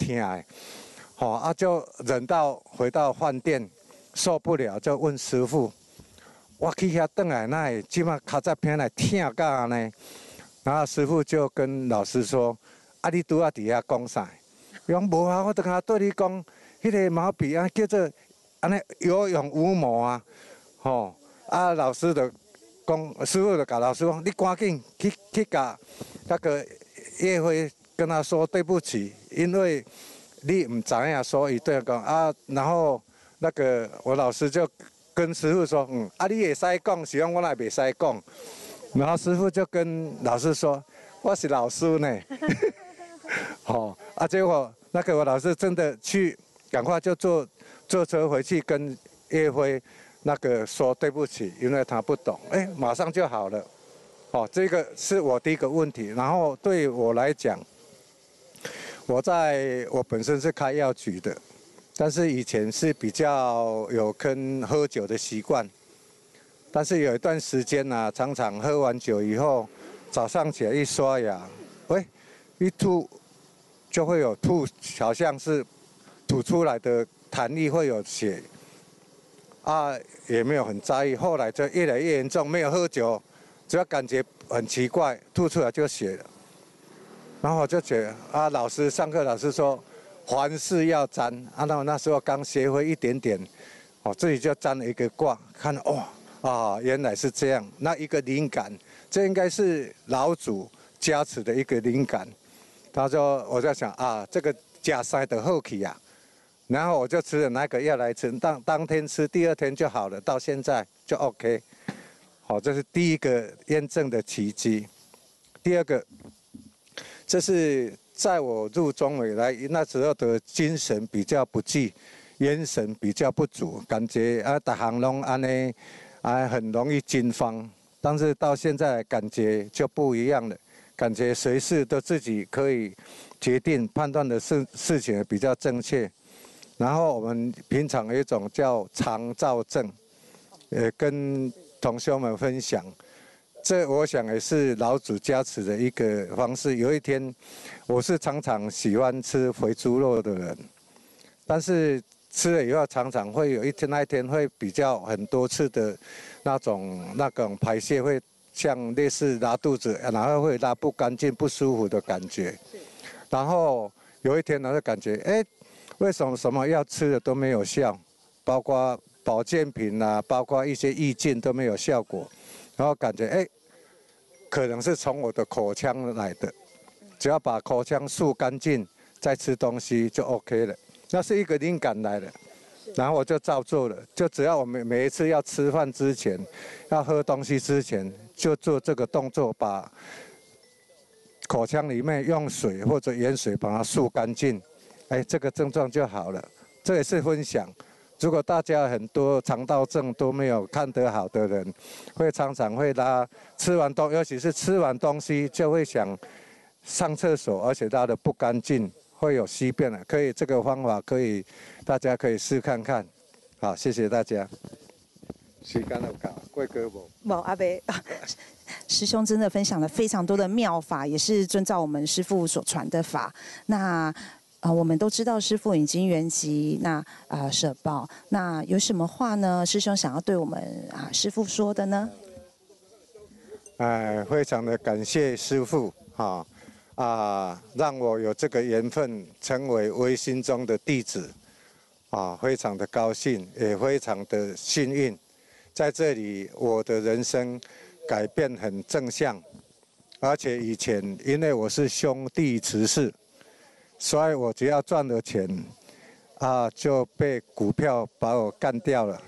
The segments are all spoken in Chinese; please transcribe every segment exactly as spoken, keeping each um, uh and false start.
痛的，吼、哦、啊就忍到回到饭店受不了，就问师傅，我去遐转来，那即马脚趾片来痛到安尼，然后师傅就跟老师说，啊你拄啊伫遐讲啥？伊讲无啊，我等下对你讲，迄、那个毛笔啊叫做安尼有勇无谋啊，吼、哦、啊老师就讲，师傅就甲老师讲，你赶紧去去甲那个叶辉跟他说对不起，因为你唔知影，所以对他讲啊，然后那个我老师就跟师傅说，嗯啊你会使讲，是讲我也袂使讲，然后师傅就跟老师说，我是老师呢。好、哦、啊，结果那个我老师真的去，赶快就坐坐车回去跟叶辉那个说对不起，因为他不懂，哎，马上就好了。哦，这个是我第一个问题。然后对我来讲，我在我本身是开药局的，但是以前是比较有跟喝酒的习惯，但是有一段时间呢、啊，常常喝完酒以后，早上起来一刷牙，喂，一吐。就会有吐，好像是吐出来的痰液会有血，啊，也没有很在意。后来就越来越严重，没有喝酒，只要感觉很奇怪，吐出来就血了。然后我就觉得啊，老师上课老师说，凡事要沾啊。那我那时候刚学会一点点，我自己就沾了一个卦，看哦啊，原来是这样。那一个灵感，这应该是老祖加持的一个灵感。他说：“我在想啊，这个假塞的后期啊，然后我就吃了那个药来吃，当当天吃，第二天就好了，到现在就 OK。好，这是第一个验证的奇迹。第二个，这是在我入中以来那时候的精神比较不济，元神比较不足，感觉啊，大行拢安尼啊，很容易惊慌。但是到现在感觉就不一样了。”感觉随时都自己可以决定判断的事事情比较正确，然后我们平常有一种叫常躁症，呃，跟同学们分享，这我想也是老祖加持的一个方式。有一天，我是常常喜欢吃肥猪肉的人，但是吃了以后常常会有一天那一天会比较很多次的那种那种排泄会。像类似拉肚子，然后会拉不干净、不舒服的感觉。然后有一天呢，就感觉，哎，为什么什么药吃的都没有效？包括保健品啊，包括一些意见都没有效果。然后感觉，哎，可能是从我的口腔来的。只要把口腔漱干净，再吃东西就 OK 了。那是一个灵感来的。然后我就照做了，就只要我们每一次要吃饭之前，要喝东西之前，就做这个动作，把口腔里面用水或者盐水把它漱干净，哎，这个症状就好了。这也是分享。如果大家很多肠道症都没有看得好的人，会常常会拉，吃完东，尤其是吃完东西就会想上厕所，而且拉得不干净。会有稀便的，可以这个方法可以，大家可以试看看。好，谢谢大家。时间有到，过歌无？ 无阿伯，师兄真的分享了非常多的妙法，也是遵照我们师父所传的法。那啊、呃，我们都知道师父已经圆寂，那啊、呃、舍报。那有什么话呢？师兄想要对我们啊、呃、师父说的呢？ 哎，非常的感谢师父哈。啊，让我有这个缘分成为唯心中的弟子，啊，非常的高兴，也非常的幸运，在这里我的人生改变很正向，而且以前因为我是兄弟持世，所以我只要赚了钱，啊，就被股票把我干掉了，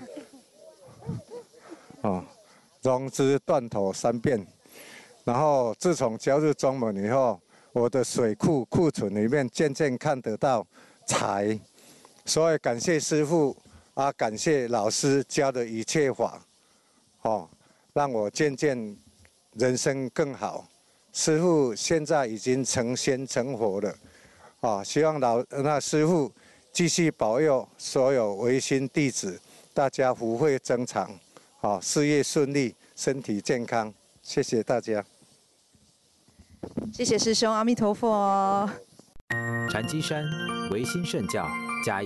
啊，融资断头三遍，然后自从加入中门以后。我的水库库存里面渐渐看得到财，所以感谢师父啊，感谢老师教的一切法，哦，让我渐渐人生更好。师父现在已经成仙成佛了，啊，希望老那师父继续保佑所有唯心弟子，大家福慧增长，啊，事业顺利，身体健康，谢谢大家。 谢谢师兄，阿弥陀佛。 禅机山维新圣教嘉义。